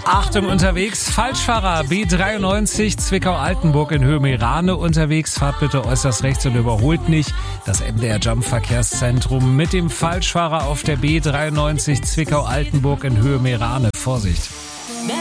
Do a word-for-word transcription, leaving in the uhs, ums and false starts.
Achtung unterwegs, Falschfahrer B dreiundneunzig Zwickau-Altenburg in Höhe Meerane unterwegs. Fahrt bitte äußerst rechts und überholt nicht. Das M D R Jump Verkehrszentrum mit dem Falschfahrer auf der B dreiundneunzig Zwickau-Altenburg in Höhe Meerane. Vorsicht!